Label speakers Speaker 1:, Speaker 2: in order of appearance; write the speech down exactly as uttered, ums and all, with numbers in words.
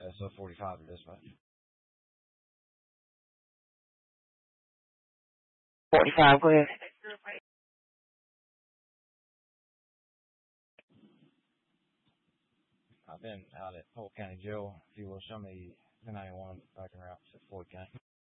Speaker 1: Uh, so forty-five to dispatch.
Speaker 2: forty-five, go ahead.
Speaker 1: I've been out at Polk County Jail. If you will show me the nine one back and route to Floyd County.